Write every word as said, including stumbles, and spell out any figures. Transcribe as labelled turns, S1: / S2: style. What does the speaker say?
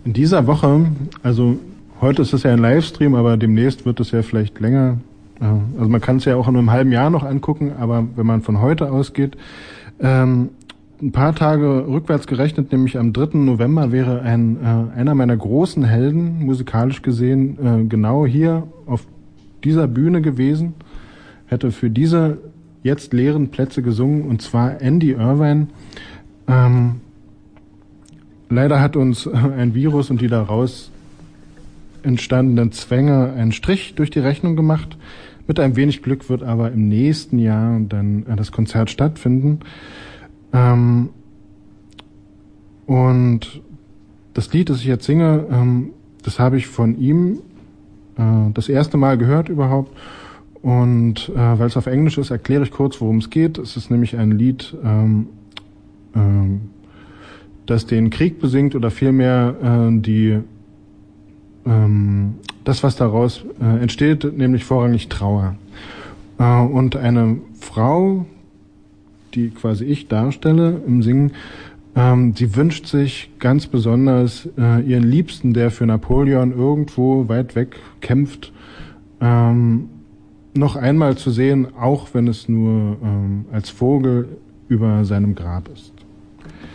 S1: In dieser Woche, also heute ist es ja ein Livestream, aber demnächst wird es ja vielleicht länger. Also man kann es ja auch in einem halben Jahr noch angucken, aber wenn man von heute ausgeht, ähm, ein paar Tage rückwärts gerechnet, nämlich am dritten November wäre ein äh, einer meiner großen Helden, musikalisch gesehen, äh, genau hier auf dieser Bühne gewesen, hätte für diese jetzt leeren Plätze gesungen, und zwar Andy Irvine. Ähm, leider hat uns äh, ein Virus und die daraus entstandenen Zwänge einen Strich durch die Rechnung gemacht. Mit ein wenig Glück wird aber im nächsten Jahr dann äh, das Konzert stattfinden. Ähm, und das Lied, das ich jetzt singe, ähm, das habe ich von ihm äh, das erste Mal gehört überhaupt. Und äh, weil es auf Englisch ist, erkläre ich kurz, worum es geht. Es ist nämlich ein Lied, ähm, ähm, das den Krieg besingt, oder vielmehr äh, die ähm, das, was daraus äh, entsteht, nämlich vorrangig Trauer. Äh, und eine Frau, die quasi ich darstelle im Singen, ähm, sie wünscht sich ganz besonders äh, ihren Liebsten, der für Napoleon irgendwo weit weg kämpft, ähm, noch einmal zu sehen, auch wenn es nur ähm, als Vogel über seinem Grab ist.